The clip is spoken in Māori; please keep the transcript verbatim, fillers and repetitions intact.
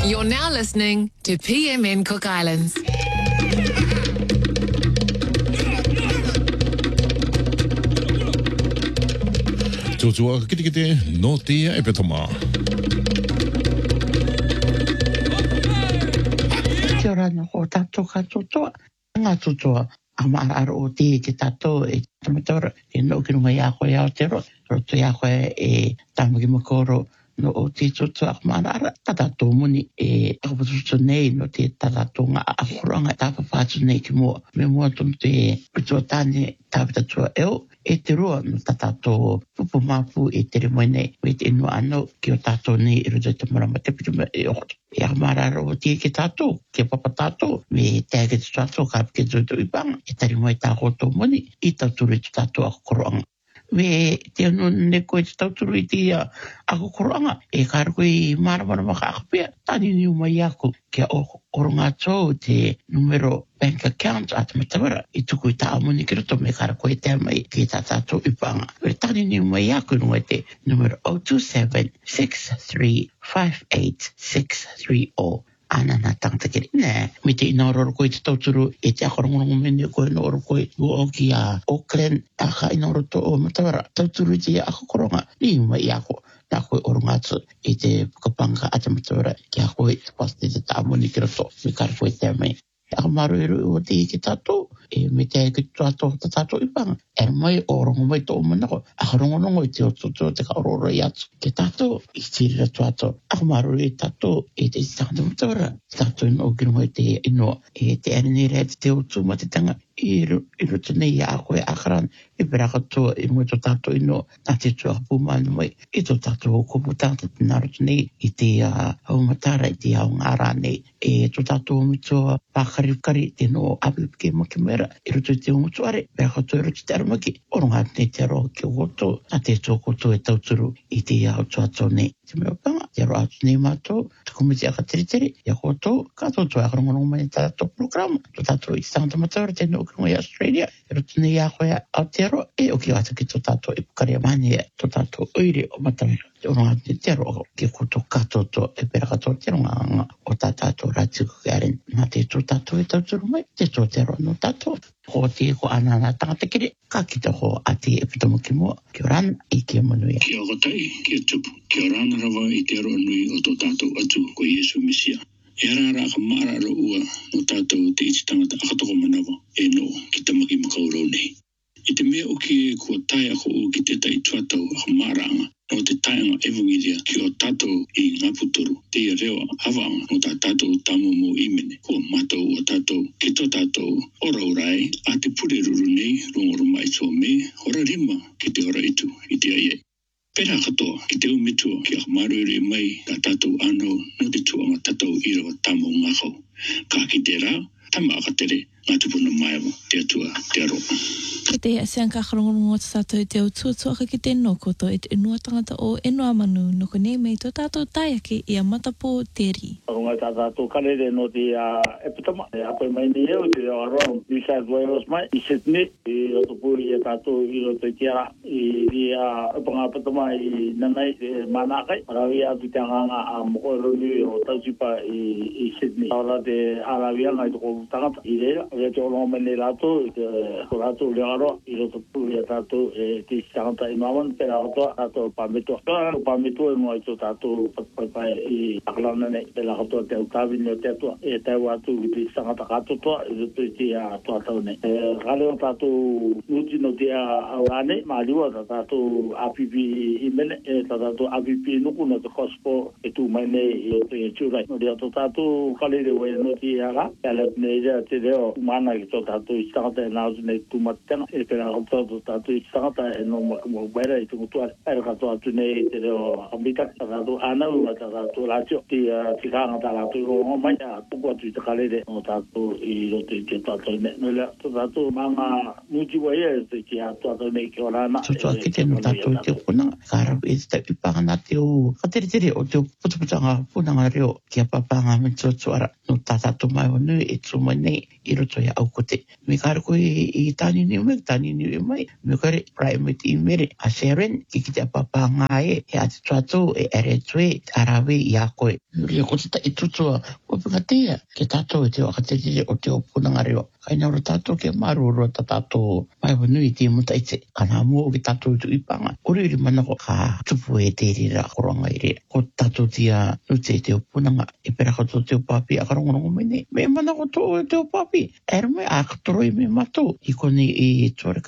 You're now listening to P M N Cook Islands. Jojo kiti kiti no tia e petoma. Kia ora na ho tātou katotoa. Ngā tutoa a maara o te te tātou e tamatora e no ki runga i a koe Aotearoa. Roto i a koe e tamaki makoro no o te tutoa a maara ta tātou muni e akapatutu nei no te tātou ngā akuranga tāpapātu nei ki mua. Me mua tonu te pitua tāne tāpitatua eo. E te roa no tātou pupu māpu e tere mai nei. Me te inua anō ki o tātou nei i ruto te marama te pituma e ohoto. E a marara o tia ke tātou, ke papa tātou, me te ake te tātou ka pike tuto i panga. E tari mai tā koto moni i tauturu i te tātou ako koroanga. Me te anu ne koe te tauturu i te ako koroanga. E kāra koe i maramana maka akapea. Tani ni umai ako kia o orunga tō te numero bank account at matawara. I tuku i tā amoni ki roto me kāra koe te mai ki tā tātou i panga. E tani ni umai ako nunga te numero zero two seven six three five eight six three zero. Ana na tangata kiri. Nē, me te ina oro koe te tauturu e te akarongorongo mene koe no oro koe o ki a Auckland a ka ina oro to o matawara. Tauturu i te akakoronga ni uma i ako. Nā koe oro ngātu i te pukapanga a te matawara ki a koe te paste te tāmoni ki roto. Me kāra koe te mai. Aka maru eru o te ki tātou. E me te ki tātou ta tātou i panga. E mai o rongo mai tō manako. Aka rongonongo i te o tōtō te ka ororo i atu. Ke tātou i tirira tātou. Aka maru i tātou e te tātou matawara. Tātou ino o kino mai te ino e te aninere te te o tūma te tanga. I ruto nei a koe akaran i peraka toa i mo tō tātou ino nā te tua pūmanu mai. I tō tātou o kopu tātou te naruto nei i te haumatara i te au ngāra nei. E tō tātou o mitoa pākarikari te no apipike maki mera. I ruto i te umutuare, peraka toa i ruto te aramaki. Oronga nei te aroa ki o koto, nā te tō koto e tauturu i te au tātou nei. Te mea panga, te aroa atu nei mātou, te komiti aka tere i a koto, ka tōtou a karongorongo mai tātou programa. Tō tātou i tangata matawara te no i Australia, e roto nei a koe Aotearoa, e o ki ata ki tō tātou i pukari a mani e tō tātou oire o matawera. Te oronga te te aroa ki koto katoto e peraka tō te ronga anga o tā tātou rātuku ki aren. Nā te tō tātou e tauturu mai, te tō te aroa no tātou. Ho te ko ana nā tangata kiri, ka kita ho a te e pitomo ki mua, ki orana i ki manuia. Ki agotai, ki tupu, ki orana rawa i te aroa nui o tō tātou atu ko Iesu Mesia. E rara ka mara ro ua no tātou te iti tangata akatoko manawa e no ki tamaki makaurau nei. I te mea o ki kua tai ako o ki te tai tuatau a maranga no te tainga evangelia ki o tātou i ngaputuru. Te ia reo hawanga no tā tātou tamo mo imene kua matau o tātou ki tō tātou ora orai a te pure ruru nei rongoro mai tō me hora rima ki te ora itu i te aiei. Pera katoa ki te umitua ki a marere mai ka tātou anō no te tuanga tātou irawa tamo ngakau. Ka ki te rā, tama akatere ngā tupuna maiawa te atua te aroa. Ki te asian ka karongongo te tātou te au tuatuaka ki te nokoto e te inua tangata o Enua Manu no konei mei tō tātou taiake i a matapo te ri. Ngai tā tātou karere no te epitama. E hapai mai ni eo te aroa New South Wales mai i Sydney i roto pūri e tātou i roto i tiara i i a upanga epitama i nanai e manakai. Arawi atu te anganga a moko ronu o tausipa i Sydney. Aura te arawianga i toko tangata i reira. E te olonga mene rato i te rato learo i roto pūri e tātou e te tangata i maman pera rotoa tātou pāmetua. Tātou pāmetua e mua i tō tātou patpaipai i akalana nei pera rotoa te utawi ni o te atua e tau atu i te tangata katotoa i roto i te atua tau nei. E kare o tātou nuti no te aurane maaliwa tā tātou A P P i mene e tā tātou A P P nuku no te kospo e tū mai nei i roto i tūrai. No rea tō tātou kalere we no te ara e alat nei rea te reo mana ki tō tātou i tangata e nāzu nei tūmatena e pera rotoa tō tātou i tangata e no makamu waira i tungutuare. E rakato atu nei te reo ambita tā tātou anau a tā tātou ratio ti kanga tā tātou rongo mai a tuku atu i te kalere o tātou i roto i te tātou nei. No rea tō tātou manga nuti waia e te ki a tātou nei ki orana. Tōtua ki te no tātou i te puna, kāra e te tai pipanga nā te o katere o te putuputanga punanga reo ki a papanga me tōtuara no tā tātou mai o nui e tū mai nei i roto to ia au kote. Me kare koe i tani ni ume, tani ni ume, me kare primate i mere, a seren, ki ki te apapa ngae, e ati tuato, e ere tue, arawe i a koe. Ria kote ta i tutua, wapika tea, ke tato e te wakatete o te opunanga reo. Kaina ora tato ke maru ora ta tato, mai wanui te muta i te, kana mua o ke tato i tu ipanga. Ori uri mana ko ka tupu e te rira koranga i rea. Ko tato tia nute te opunanga, e pera kato te opapi, a karongonongo mene. Me mana ko to te opapi, ere me a katoroi me mato, i kone i tuare